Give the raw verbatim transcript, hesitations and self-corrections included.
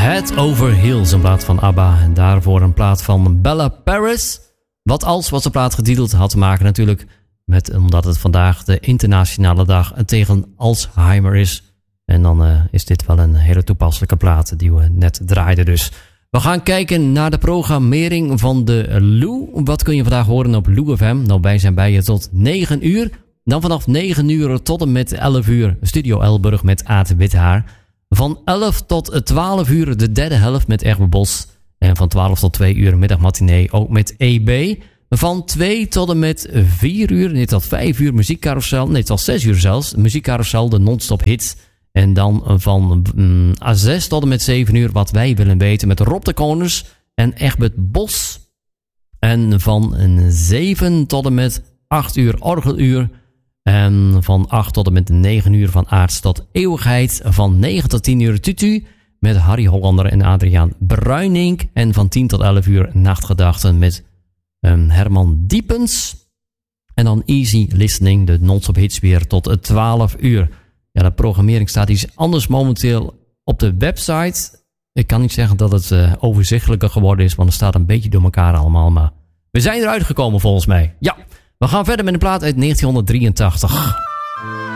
Head Over Heels, een plaat van ABBA. En daarvoor een plaat van Bella Paris. Wat als was de plaat getiteld had te maken natuurlijk met, omdat het vandaag de internationale dag tegen Alzheimer is. En dan uh, is dit wel een hele toepasselijke plaat die we net draaiden dus. We gaan kijken naar de programmering van de Lou. Wat kun je vandaag horen op Lou F M? Nou, wij zijn bij je tot negen uur. Dan vanaf negen uur tot en met elf uur Studio Elburg met Aad Withaar. Van elf tot twaalf uur de derde helft met Erbe Bos. En van twaalf tot twee uur middagmatinee ook met E B. Van twee tot en met vier uur, nee tot vijf uur muziekcarousel. Nee tot zes uur zelfs. Muziekcarousel, de non-stop hits. En dan van mm, zes tot en met zeven uur wat wij willen weten met Rob de Koners en Egbert Bos. En van zeven tot en met acht uur orgeluur. En van acht tot en met negen uur van aards tot eeuwigheid. Van negen tot tien uur tutu met Harry Hollander en Adriaan Bruinink. En van tien tot elf uur nachtgedachten met um, Herman Diepens. En dan Easy Listening, de non-stop hits weer tot twaalf uur. Ja, de programmering staat iets anders momenteel op de website. Ik kan niet zeggen dat het uh, overzichtelijker geworden is, want het staat een beetje door elkaar allemaal. Maar we zijn eruit gekomen volgens mij. Ja, we gaan verder met een plaat uit negentien drieëntachtig.